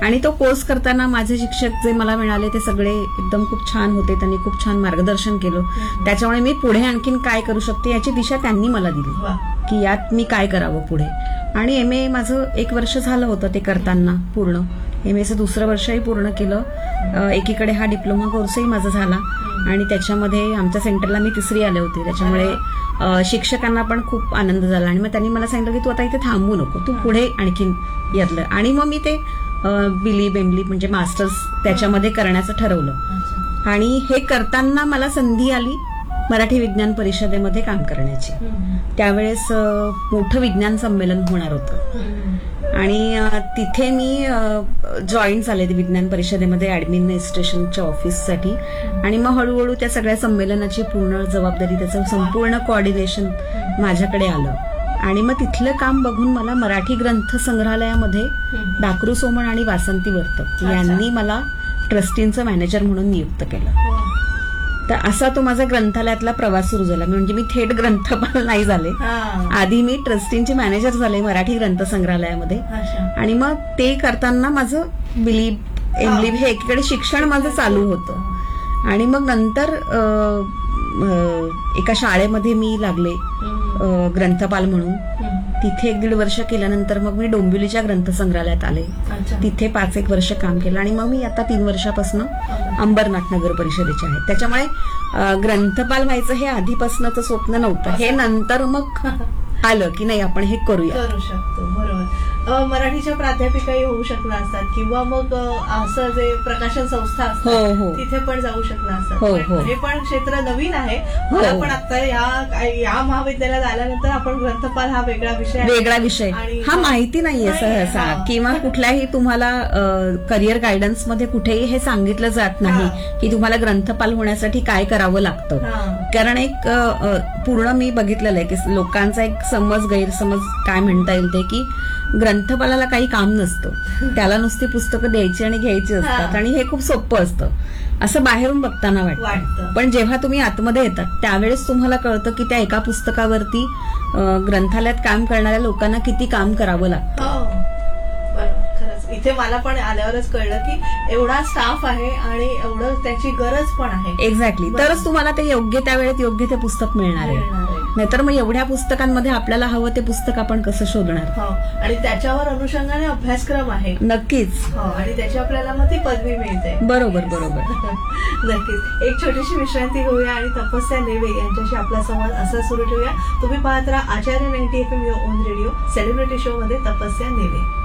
आणि तो कोर्स करताना माझे शिक्षक जे मला मिळाले ते सगळे एकदम खूप छान होते. त्यांनी खूप छान मार्गदर्शन केलं. त्याच्यामुळे मी पुढे आणखीन काय करू शकते याची दिशा त्यांनी मला दिली की यात मी काय करावं पुढे. आणि MA माझं 1 वर्ष झालं होतं ते करताना पूर्ण. MAचं 2रं वर्षही पूर्ण केलं. एकीकडे हा डिप्लोमा कोर्सही माझा झाला आणि त्याच्यामध्ये आमच्या सेंटरला मी 3री आले होते. त्याच्यामुळे शिक्षकांना पण खूप आनंद झाला आणि मग त्यांनी मला सांगितलं की तू आता इथे थांबू नको, तू पुढे आणखीन यातलं. आणि मग मी ते बिलीब म्हणजे मास्टर्स त्याच्यामध्ये करण्याचं ठरवलं. आणि हे करताना मला संधी आली मराठी विज्ञान परिषदेमध्ये काम करण्याची. त्यावेळेस मोठं विज्ञान संमेलन होणार होतं आणि तिथे मी जॉईन झाले विज्ञान परिषदेमध्ये ऍडमिनिस्ट्रेशनच्या ऑफिससाठी. आणि मग हळूहळू त्या सगळ्या संमेलनाची पूर्ण जबाबदारी, त्याचं संपूर्ण कोऑर्डिनेशन माझ्याकडे आलं. आणि मग तिथलं काम बघून मला मराठी ग्रंथ संग्रहालयामध्ये डाकरू सोमण आणि वासंती वर्तक यांनी मला ट्रस्टींचं मॅनेजर म्हणून नियुक्त केलं. तर असा तो माझा ग्रंथालयातला प्रवास सुरू झाला. म्हणजे मी थेट ग्रंथपाल नाही झाले, आधी मी ट्रस्टींचे मॅनेजर झाले मराठी ग्रंथ संग्रहालयामध्ये. आणि मग ते करताना माझं बिलीब एमलिब हे एकीकडे शिक्षण माझं चालू होतं. आणि मग नंतर एका शाळेमध्ये मी लागले ग्रंथपाल म्हणून. तिथे 1-1.5 वर्ष केल्यानंतर मग मी डोंबिवलीच्या ग्रंथसंग्रहालयात आले. तिथे 5-1 वर्ष काम केलं आणि मग मी आता 3 वर्षापासून अंबरनाथ नगर परिषदेचे आहे. त्याच्यामुळे ग्रंथपाल व्हायचं हे आधीपासूनच स्वप्न नव्हतं. हे नंतर मग आलं की नाही आपण हे करू शकतो. बरोबर. मराठीच्या प्राध्यापिकाही होऊ शकला असतात किंवा मग असं जे प्रकाशन संस्था असतात तिथे पण जाऊ शकला असतात. हे पण क्षेत्र नवीन आहे मला पण. आता या महाविद्यालयात आल्यानंतर आपण ग्रंथपाल हा वेगळा विषय हा माहिती नाहीये सहसा किंवा कुठल्याही तुम्हाला करिअर गायडन्समध्ये कुठेही हे सांगितलं जात नाही की तुम्हाला ग्रंथपाल होण्यासाठी काय करावं लागतं. कारण एक पूर्ण मी बघितलेलं आहे की लोकांचा एक गैरसमज काय म्हणता येईल ते की ग्रंथपालाला काही काम नसतं, त्याला नुसती पुस्तकं द्यायची आणि घ्यायची असतात आणि हे खूप सोपं असतं असं बाहेरून बघताना वाटतं. पण जेव्हा तुम्ही आतमध्ये येतात त्यावेळेस तुम्हाला कळतं की त्या एका पुस्तकावरती ग्रंथालयात काम करणाऱ्या लोकांना किती काम करावं लागतं. इथे मला पण आल्यावरच कळलं की एवढा स्टाफ आहे आणि एवढं त्याची गरज पण आहे. एक्झॅक्टली. तरच तुम्हाला ते योग्य त्या वेळेत योग्य ते पुस्तक मिळणार आहे. नाहीतर मग एवढ्या पुस्तकांमध्ये आपल्याला हवं ते पुस्तक आपण कसं शोधणार. आणि त्याच्यावर अनुषंगाने अभ्यासक्रम आहे. नक्कीच. आणि त्याची आपल्याला मग ती पदवी मिळते. बरोबर. नक्कीच. एक छोटीशी विश्रांती घेऊया आणि तपस्या नेवे यांच्याशी आपला संवाद असा सुरू ठेवूया. तुम्ही पाहत राहा आचार्य 90 FM on radio celebrity show मध्ये तपस्या नेवे.